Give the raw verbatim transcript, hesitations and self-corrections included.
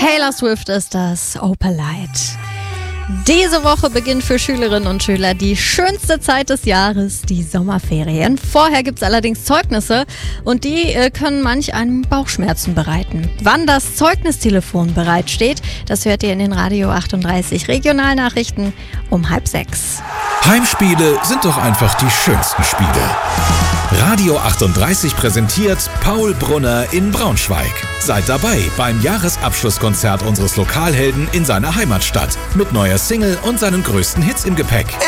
Taylor Swift ist das, Opalite. Diese Woche beginnt für Schülerinnen und Schüler die schönste Zeit des Jahres, die Sommerferien. Vorher gibt es allerdings Zeugnisse und die äh, können manch einem Bauchschmerzen bereiten. Wann das Zeugnistelefon bereitsteht, das hört ihr in den Radio achtunddreißig Regionalnachrichten um halb sechs. Heimspiele sind doch einfach die schönsten Spiele. Radio achtunddreißig präsentiert Paul Brunner in Braunschweig. Seid dabei beim Jahresabschlusskonzert unseres Lokalhelden in seiner Heimatstadt mit neuer Single und seinen größten Hits im Gepäck.